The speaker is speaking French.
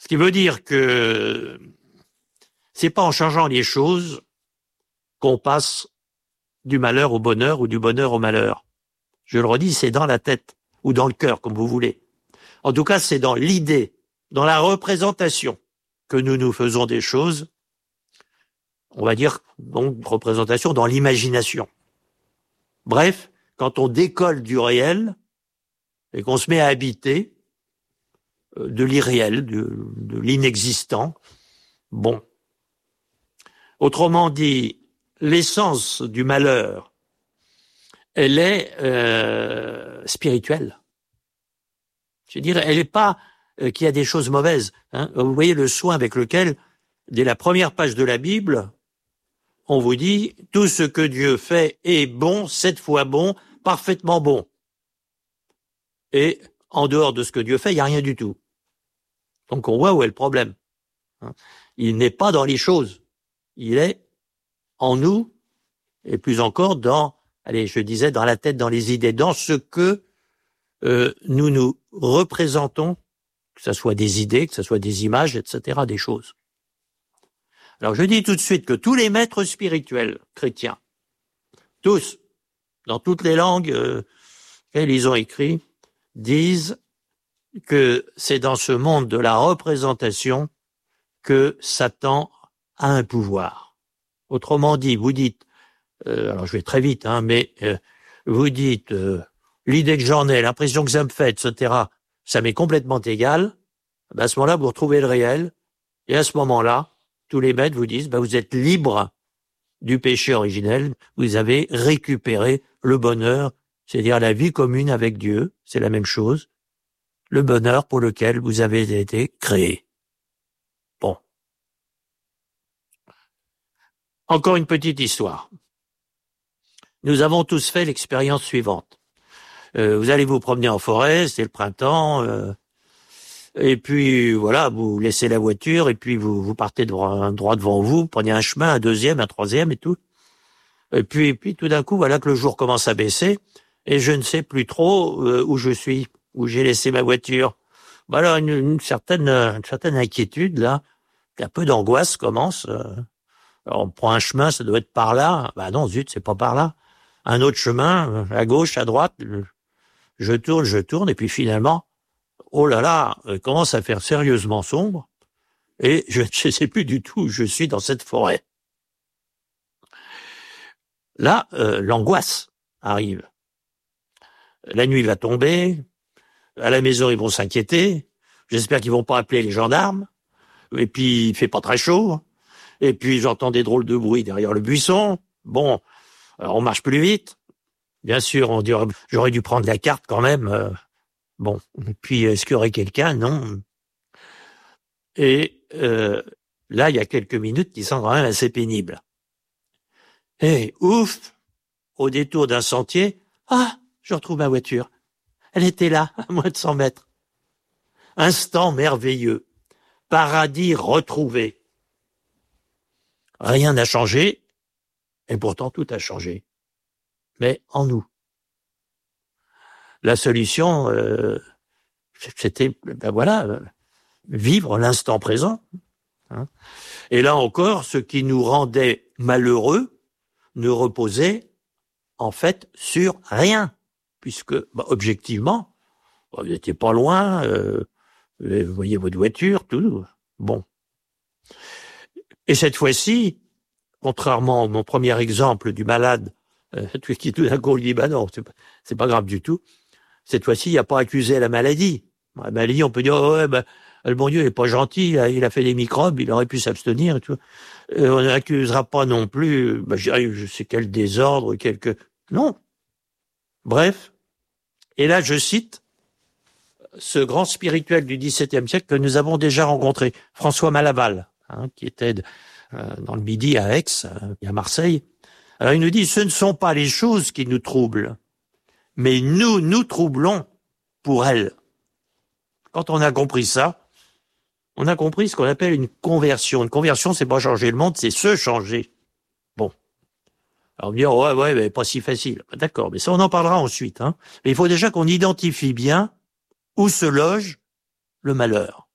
Ce qui veut dire que c'est pas en changeant les choses qu'on passe du malheur au bonheur ou du bonheur au malheur. Je le redis, c'est dans la tête ou dans le cœur, comme vous voulez. En tout cas, c'est dans l'idée, dans la représentation que nous nous faisons des choses. On va dire, donc, représentation dans l'imagination. Bref, quand on décolle du réel et qu'on se met à habiter de l'irréel, de l'inexistant, bon. Autrement dit, l'essence du malheur, elle est spirituelle. Je veux dire, elle n'est pas qu'il y a des choses mauvaises. Hein. Vous voyez le soin avec lequel, dès la première page de la Bible, on vous dit « Tout ce que Dieu fait est bon, 7 fois bon, parfaitement bon. » Et en dehors de ce que Dieu fait, il n'y a rien du tout. Donc on voit où est le problème. Il n'est pas dans les choses. Il est en nous, et plus encore dans, je disais, dans la tête, dans les idées, dans ce que nous nous représentons, que ce soit des idées, que ce soit des images, etc., des choses. Alors je dis tout de suite que tous les maîtres spirituels chrétiens, tous, dans toutes les langues qu'elles ils ont écrit, disent que c'est dans ce monde de la représentation que Satan a un pouvoir. Autrement dit, vous dites, alors je vais très vite, mais vous dites, l'idée que j'en ai, l'impression que ça me fait, etc., ça m'est complètement égal, à ce moment-là, vous retrouvez le réel, et à ce moment-là, tous les maîtres vous disent, vous êtes libre du péché originel, vous avez récupéré le bonheur, c'est-à-dire la vie commune avec Dieu, c'est la même chose, le bonheur pour lequel vous avez été créé. Bon. Encore une petite histoire. Nous avons tous fait l'expérience suivante. Vous allez vous promener en forêt, c'est le printemps, et puis voilà, vous laissez la voiture, et puis vous partez droit devant vous, prenez un chemin, un deuxième, un troisième et tout. Et puis tout d'un coup, voilà que le jour commence à baisser, et je ne sais plus trop où je suis, où j'ai laissé ma voiture. Alors une certaine inquiétude là, un peu d'angoisse commence. Alors on prend un chemin, ça doit être par là. Non, zut, c'est pas par là. Un autre chemin, à gauche, à droite. Je tourne, et puis finalement, oh là là, commence à faire sérieusement sombre, et je ne sais plus du tout où je suis dans cette forêt. Là, l'angoisse arrive. La nuit va tomber, à la maison ils vont s'inquiéter, j'espère qu'ils vont pas appeler les gendarmes, et puis il fait pas très chaud, et puis j'entends des drôles de bruits derrière le buisson. Bon, alors on marche plus vite. Bien sûr, on dirait, j'aurais dû prendre la carte quand même. Bon, et puis est-ce qu'il y aurait quelqu'un? Non. Et là, il y a quelques minutes qui sont quand même assez pénibles. Et ouf, au détour d'un sentier, je retrouve ma voiture. Elle était là, à moins de 100 mètres. Instant merveilleux. Paradis retrouvé. Rien n'a changé, et pourtant tout a changé. Mais en nous. La solution, c'était, vivre l'instant présent. Et là encore, ce qui nous rendait malheureux ne reposait en fait sur rien, puisque objectivement, vous n'étiez pas loin, vous voyez votre voiture, tout. Bon. Et cette fois-ci, contrairement à mon premier exemple du malade, qui tout d'un coup lui dit, non, c'est pas grave du tout. Cette fois-ci, il n'y a pas accusé la maladie. La maladie, on peut dire, le bon Dieu, il est pas gentil, il a fait des microbes, il aurait pu s'abstenir et tout. On n'accusera pas non plus, je sais quel désordre, non. Bref. Et là, je cite ce grand spirituel du XVIIe siècle que nous avons déjà rencontré, François Malaval, qui était dans le Midi à Aix, et à Marseille. Alors il nous dit, ce ne sont pas les choses qui nous troublent, mais nous troublons pour elles. Quand on a compris ça, on a compris ce qu'on appelle une conversion. Une conversion, c'est pas changer le monde, c'est se changer. Bon. Alors on me dit, ouais, mais pas si facile. D'accord, mais ça on en parlera ensuite. Mais il faut déjà qu'on identifie bien où se loge le malheur.